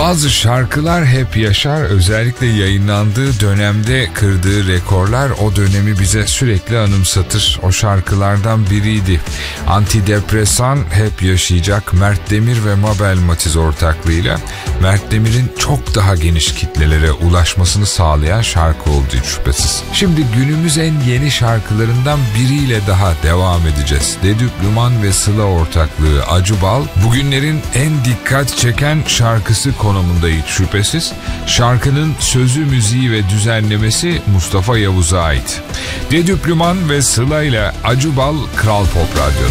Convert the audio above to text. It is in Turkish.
Bazı şarkılar hep yaşar, özellikle yayınlandığı dönemde kırdığı rekorlar o dönemi bize sürekli anımsatır. O şarkılardan biriydi. Antidepresan hep yaşayacak, Mert Demir ve Mabel Matiz ortaklığıyla Mert Demir'in çok daha geniş kitlelere ulaşmasını sağlayan şarkı oldu hiç şüphesiz. Şimdi günümüz en yeni şarkılarından biriyle daha devam edeceğiz. Dedüplüman ve Sıla ortaklığı Acı Bal bugünlerin en dikkat çeken şarkısı konumunda hiç şüphesiz. Şarkının sözü, müziği ve düzenlemesi Mustafa Yavuz'a ait. Dedüplüman ve Sıla ile Acı Bal Kral Pop Radyo'da.